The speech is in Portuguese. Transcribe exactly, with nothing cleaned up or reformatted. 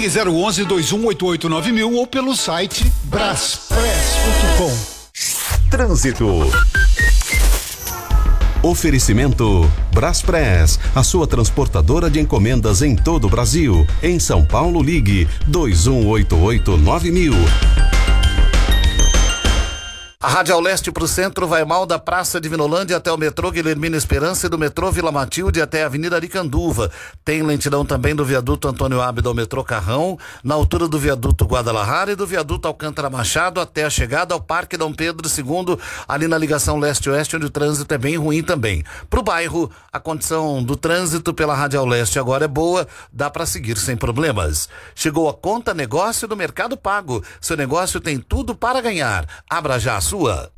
Ligue zero onze, dois um oito oito nove mil ou pelo site braspress ponto com. Trânsito. Oferecimento Braspress, a sua transportadora de encomendas em todo o Brasil. Em São Paulo, ligue dois um oito oito nove mil. A Radial Leste para o centro vai mal da Praça de Vinolândia até o metrô Guilhermina Esperança e do metrô Vila Matilde até a Avenida Aricanduva. Tem lentidão também do viaduto Antônio Ábida ao metrô Carrão, na altura do viaduto Guadalajara e do viaduto Alcântara Machado até a chegada ao Parque Dom Pedro segundo, ali na ligação leste-oeste, onde o trânsito é bem ruim também. Para o bairro, a condição do trânsito pela Radial Leste agora é boa, dá para seguir sem problemas. Chegou a conta negócio do Mercado Pago. Seu negócio tem tudo para ganhar. Abra já a sua.